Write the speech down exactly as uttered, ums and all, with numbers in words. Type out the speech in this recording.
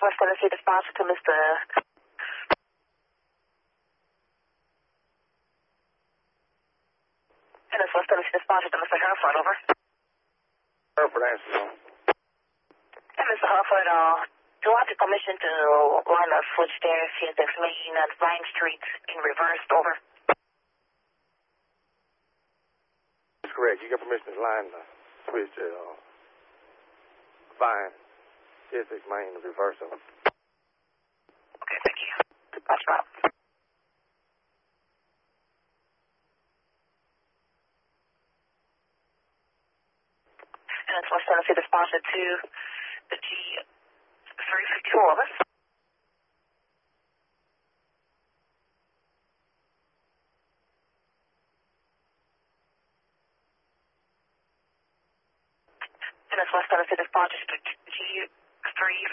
West Tennessee dispatcher to Mister Ennis West Tennessee dispatcher to Mister Hereford, over. Hereford, answer. Hey, Mister Hereford, uh, do I have your permission to line a switch there, see if it's making at Vine Street in reverse, over? That's correct. You got permission to line the switch at uh, Vine, C S six Main, the reverse of it. Okay, thank you. Dispatch out. And it's West Tennessee dispatcher to the G three fifty-four, over. And it's West Tennessee dispatcher to G three